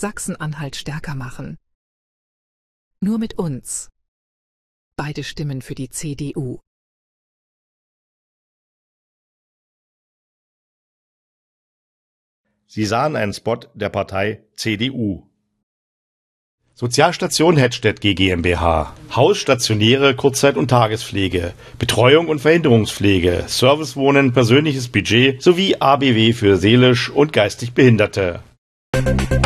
Sachsen-Anhalt stärker machen. Nur mit uns. Beide Stimmen für die CDU. Sie sahen einen Spot der Partei CDU. Sozialstation Hettstedt GmbH. Haus, stationäre Kurzzeit- und Tagespflege, Betreuung und Verhinderungspflege, Servicewohnen, persönliches Budget sowie ABW für seelisch und geistig Behinderte.